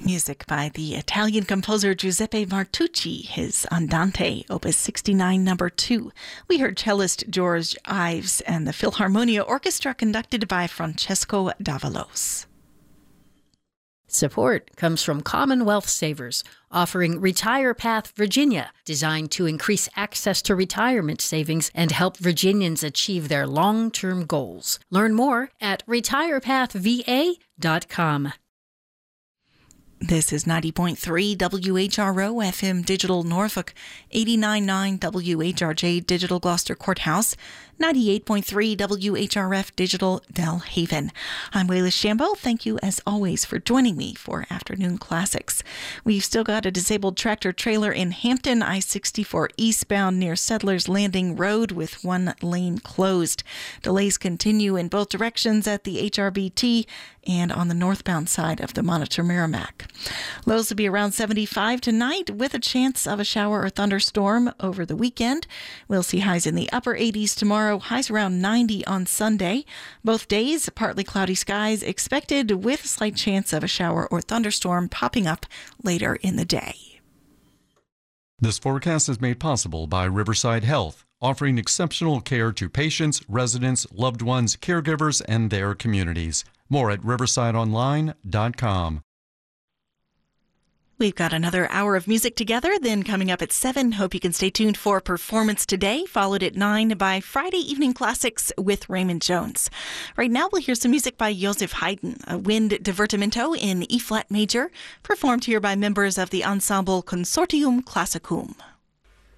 Music by the Italian composer Giuseppe Martucci, his Andante, Opus 69, number 2. We heard cellist George Ives and the Philharmonia Orchestra conducted by Francesco Davalos. Support comes from Commonwealth Savers, offering Retire Path Virginia, designed to increase access to retirement savings and help Virginians achieve their long-term goals. Learn more at retirepathva.com. This is 90.3 WHRO FM Digital Norfolk, 89.9 WHRJ Digital Gloucester Courthouse, 98.3 WHRF Digital Delhaven. I'm Wayla Shambo. Thank you, as always, for joining me for Afternoon Classics. We've still got a disabled tractor trailer in Hampton, I-64 eastbound near Settlers Landing Road with one lane closed. Delays continue in both directions at the HRBT and on the northbound side of the Monitor Merrimack. Lows will be around 75 tonight with a chance of a shower or thunderstorm over the weekend. We'll see highs in the upper 80s tomorrow, highs around 90 on Sunday. Both days, partly cloudy skies expected with a slight chance of a shower or thunderstorm popping up later in the day. This forecast is made possible by Riverside Health, offering exceptional care to patients, residents, loved ones, caregivers, and their communities. More at riversideonline.com. We've got another hour of music together, then coming up at 7. Hope you can stay tuned for Performance Today, followed at 9 by Friday Evening Classics with Raymond Jones. Right now, we'll hear some music by Joseph Haydn, a wind divertimento in E-flat major, performed here by members of the Ensemble Consortium Classicum.